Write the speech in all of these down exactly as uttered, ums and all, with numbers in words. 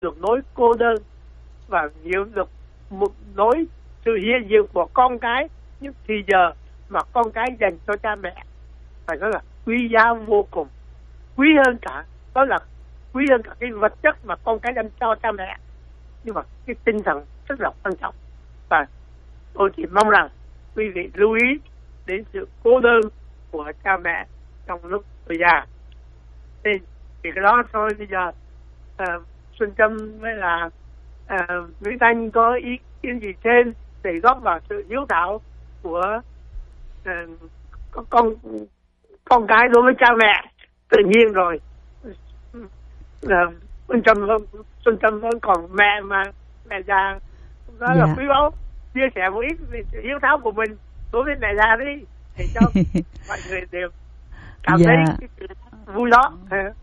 được nỗi cô đơn và hiểu được một nỗi sự hiện diện của con cái những thì giờ mà con cái dành cho cha mẹ phải nói là quý giá vô cùng, quý hơn cả, đó là quý hơn cả cái vật chất mà con cái dành cho cha mẹ, nhưng mà cái tinh thần rất là quan trọng. Và tôi chỉ mong rằng quý vị lưu ý đến sự cô đơn của cha mẹ trong lúc tuổi già. Thì cái đó thôi. Bây giờ à, Xuân Trâm với là à, Nguyễn Thanh có ý kiến gì thêm để góp vào sự hiếu thảo của à, con con cái đối với cha mẹ? Tự nhiên rồi à, Xuân Trâm Xuân Trâm vẫn còn mẹ mà mẹ già, đó dạ. là quý báu, chia sẻ một ít về sự hiếu thảo của mình đối với mẹ già đi để cho mọi người đều cảm dạ. thấy cái sự vui đó.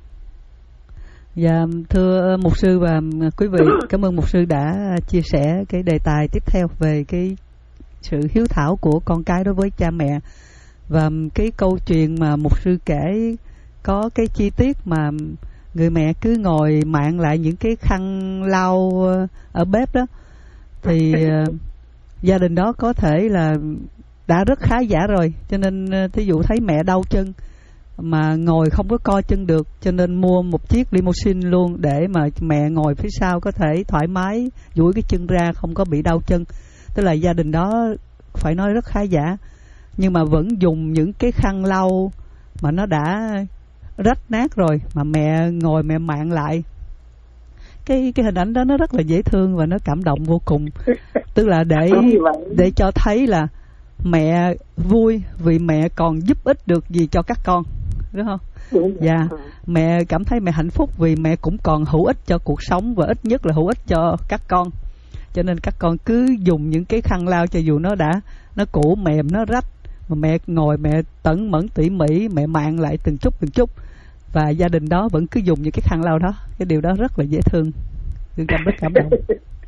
Dạ, thưa mục sư và quý vị, cảm ơn mục sư đã chia sẻ cái đề tài tiếp theo về cái sự hiếu thảo của con cái đối với cha mẹ. Và cái câu chuyện mà mục sư kể có cái chi tiết mà người mẹ cứ ngồi mạn lại những cái khăn lau ở bếp đó, thì uh, gia đình đó có thể là đã rất khá giả rồi, cho nên uh, thí dụ thấy mẹ đau chân mà ngồi không có co chân được, cho nên mua một chiếc limousine luôn để mà mẹ ngồi phía sau có thể thoải mái duỗi cái chân ra, không có bị đau chân. Tức là gia đình đó phải nói rất khá giả, nhưng mà vẫn dùng những cái khăn lau mà nó đã rách nát rồi mà mẹ ngồi mẹ mạn lại. Cái cái hình ảnh đó nó rất là dễ thương và nó cảm động vô cùng. Tức là để để cho thấy là mẹ vui vì mẹ còn giúp ích được gì cho các con, đúng không? Dạ, yeah. Mẹ cảm thấy mẹ hạnh phúc vì mẹ cũng còn hữu ích cho cuộc sống và ít nhất là hữu ích cho các con. Cho nên các con cứ dùng những cái khăn lau cho dù nó đã nó cũ mềm, nó rách, mà mẹ ngồi mẹ tẩn mẫn tỉ mỉ, mẹ mạn lại từng chút từng chút, và gia đình đó vẫn cứ dùng những cái khăn lau đó. Cái điều đó rất là dễ thương, Thương Trâm rất cảm động.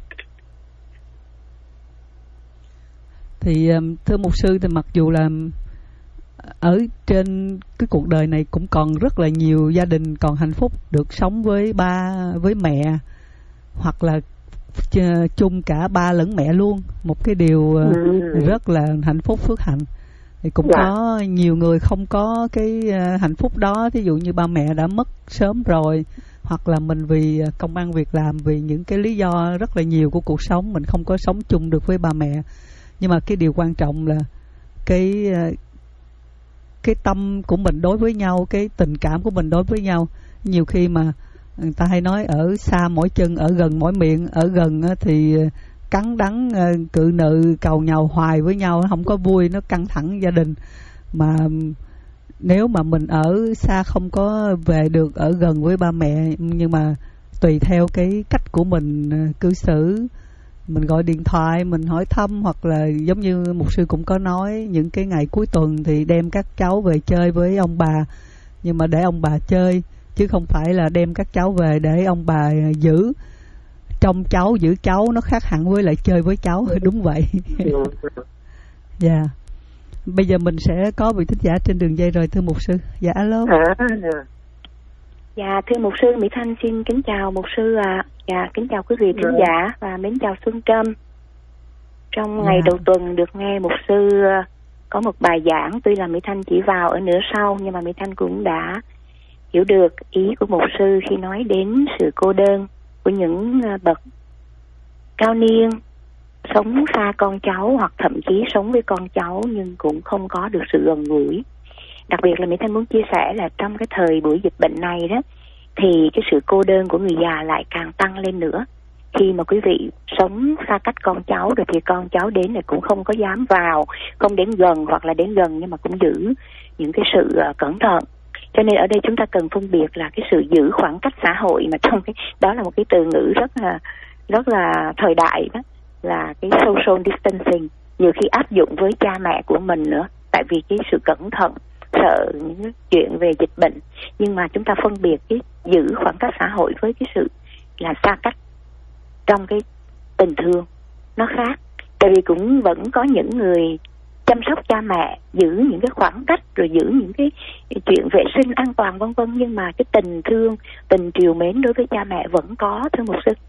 Thì thưa mục sư, thì mặc dù là ở trên cái cuộc đời này cũng còn rất là nhiều gia đình còn hạnh phúc được sống với ba với mẹ, hoặc là chung cả ba lẫn mẹ luôn, một cái điều rất là hạnh phúc phước hạnh. Thì cũng dạ. có nhiều người không có cái hạnh phúc đó, thí dụ như ba mẹ đã mất sớm rồi, hoặc là mình vì công ăn việc làm, vì những cái lý do rất là nhiều của cuộc sống mình không có sống chung được với ba mẹ. Nhưng mà cái điều quan trọng là cái cái tâm của mình đối với nhau, cái tình cảm của mình đối với nhau. Nhiều khi mà người ta hay nói ở xa mỗi chân, ở gần mỗi miệng. Ở gần thì cắn đắng cự nữ cầu nhau hoài với nhau, không có vui, nó căng thẳng gia đình. Mà nếu mà mình ở xa không có về được ở gần với ba mẹ, nhưng mà tùy theo cái cách của mình cư xử, mình gọi điện thoại, mình hỏi thăm, hoặc là giống như mục sư cũng có nói, những cái ngày cuối tuần thì đem các cháu về chơi với ông bà, nhưng mà để ông bà chơi, chứ không phải là đem các cháu về để ông bà giữ. Trong cháu, giữ cháu nó khác hẳn với lại chơi với cháu. Đúng vậy. Dạ. Yeah. Bây giờ mình sẽ có vị thính giả trên đường dây rồi, thưa mục sư. Dạ, alo. Dạ, thưa mục sư, Mỹ Thanh xin kính chào mục sư ạ. À. Dạ, kính chào quý vị thính giả và mến chào Xuân Trâm. Trong yeah. ngày đầu tuần được nghe mục sư có một bài giảng, tuy là Mỹ Thanh chỉ vào ở nửa sau, nhưng mà Mỹ Thanh cũng đã hiểu được ý của mục sư khi nói đến sự cô đơn của những bậc cao niên sống xa con cháu, hoặc thậm chí sống với con cháu nhưng cũng không có được sự gần gũi. Đặc biệt là Mỹ Thanh muốn chia sẻ là trong cái thời buổi dịch bệnh này đó, thì cái sự cô đơn của người già lại càng tăng lên nữa. Khi mà quý vị sống xa cách con cháu rồi thì con cháu đến thì cũng không có dám vào, không đến gần, hoặc là đến gần nhưng mà cũng giữ những cái sự uh, cẩn thận. Cho nên ở đây chúng ta cần phân biệt là cái sự giữ khoảng cách xã hội, mà trong cái đó là một cái từ ngữ rất là rất là thời đại đó, là cái social distancing, nhiều khi áp dụng với cha mẹ của mình nữa, tại vì cái sự cẩn thận, sợ những chuyện về dịch bệnh. Nhưng mà chúng ta phân biệt cái giữ khoảng cách xã hội với cái sự là xa cách trong cái tình thương, nó khác. Tại vì cũng vẫn có những người chăm sóc cha mẹ, giữ những cái khoảng cách, rồi giữ những cái chuyện vệ sinh an toàn vân vân, nhưng mà cái tình thương, tình trìu mến đối với cha mẹ vẫn có, thưa mục sư.